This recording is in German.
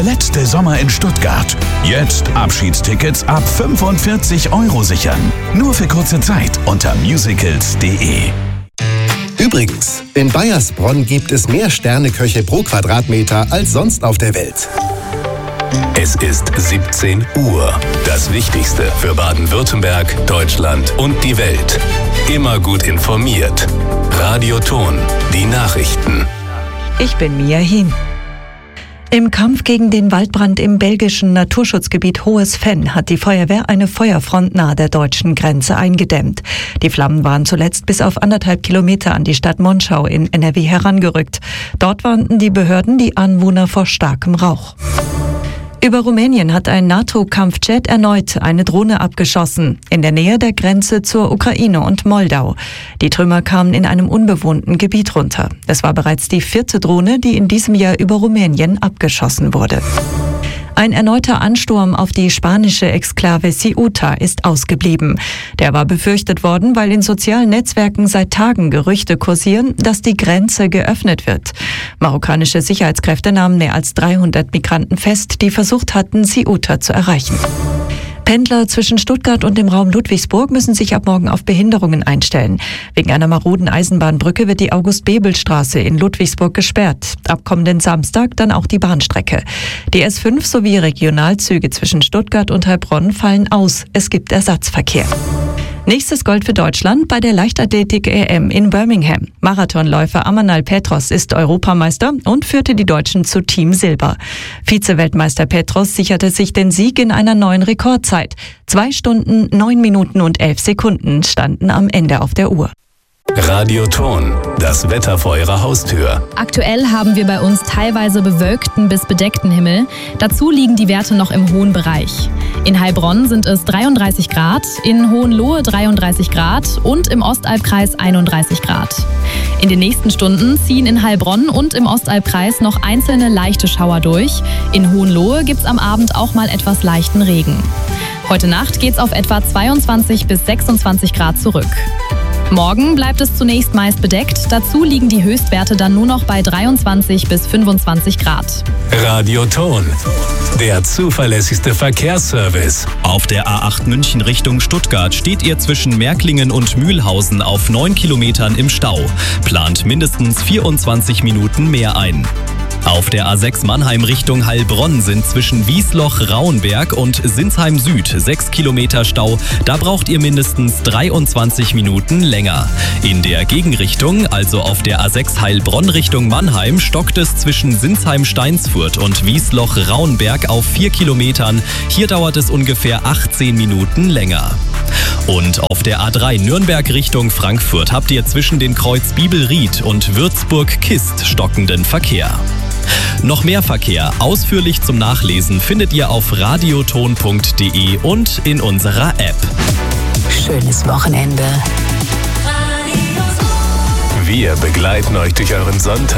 letzte Sommer in Stuttgart. Jetzt Abschiedstickets ab 45 € sichern. Nur für kurze Zeit unter musicals.de. Übrigens, in Baiersbronn gibt es mehr Sterneköche pro Quadratmeter als sonst auf der Welt. Es ist 17 Uhr. Das Wichtigste für Baden-Württemberg, Deutschland und die Welt. Immer gut informiert. Radio Ton, die Nachrichten. Ich bin Mia Hien. Im Kampf gegen den Waldbrand im belgischen Naturschutzgebiet Hohes Venn hat die Feuerwehr eine Feuerfront nahe der deutschen Grenze eingedämmt. Die Flammen waren zuletzt bis auf 1,5 Kilometer an die Stadt Monschau in NRW herangerückt. Dort warnten die Behörden die Anwohner vor starkem Rauch. Über Rumänien hat ein NATO-Kampfjet erneut eine Drohne abgeschossen, in der Nähe der Grenze zur Ukraine und Moldau. Die Trümmer kamen in einem unbewohnten Gebiet runter. Es war bereits die 4. Drohne, die in diesem Jahr über Rumänien abgeschossen wurde. Ein erneuter Ansturm auf die spanische Exklave Ceuta ist ausgeblieben. Der war befürchtet worden, weil in sozialen Netzwerken seit Tagen Gerüchte kursieren, dass die Grenze geöffnet wird. Marokkanische Sicherheitskräfte nahmen mehr als 300 Migranten fest, die versucht hatten, Ceuta zu erreichen. Pendler zwischen Stuttgart und dem Raum Ludwigsburg müssen sich ab morgen auf Behinderungen einstellen. Wegen einer maroden Eisenbahnbrücke wird die August-Bebel-Straße in Ludwigsburg gesperrt. Ab kommenden Samstag dann auch die Bahnstrecke. Die S5 sowie Regionalzüge zwischen Stuttgart und Heilbronn fallen aus. Es gibt Ersatzverkehr. Nächstes Gold für Deutschland bei der Leichtathletik-EM in Birmingham. Marathonläufer Amanal Petros ist Europameister und führte die Deutschen zu Team Silber. Vize-Weltmeister Petros sicherte sich den Sieg in einer neuen Rekordzeit. 2 Stunden, 9 Minuten und 11 Sekunden standen am Ende auf der Uhr. Radio Ton, das Wetter vor Ihrer Haustür. Aktuell haben wir bei uns teilweise bewölkten bis bedeckten Himmel. Dazu liegen die Werte noch im hohen Bereich. In Heilbronn sind es 33 Grad, in Hohenlohe 33 Grad und im Ostalbkreis 31 Grad. In den nächsten Stunden ziehen in Heilbronn und im Ostalbkreis noch einzelne leichte Schauer durch. In Hohenlohe gibt's am Abend auch mal etwas leichten Regen. Heute Nacht geht's auf etwa 22 bis 26 Grad zurück. Morgen bleibt es zunächst meist bedeckt, dazu liegen die Höchstwerte dann nur noch bei 23 bis 25 Grad. Radio Ton, der zuverlässigste Verkehrsservice. Auf der A8 München Richtung Stuttgart steht ihr zwischen Märklingen und Mühlhausen auf 9 Kilometern im Stau. Plant mindestens 24 Minuten mehr ein. Auf der A6 Mannheim Richtung Heilbronn sind zwischen Wiesloch-Rauenberg und Sinsheim Süd 6 Kilometer Stau. Da braucht ihr mindestens 23 Minuten länger. In der Gegenrichtung, also auf der A6 Heilbronn Richtung Mannheim, stockt es zwischen Sinsheim-Steinsfurt und Wiesloch-Rauenberg auf 4 Kilometern. Hier dauert es ungefähr 18 Minuten länger. Und auf der A3 Nürnberg Richtung Frankfurt habt ihr zwischen den Kreuz Bibelried und Würzburg-Kist stockenden Verkehr. Noch mehr Verkehr ausführlich zum Nachlesen findet ihr auf radioton.de und in unserer App. Schönes Wochenende. Wir begleiten euch durch euren Sonntag.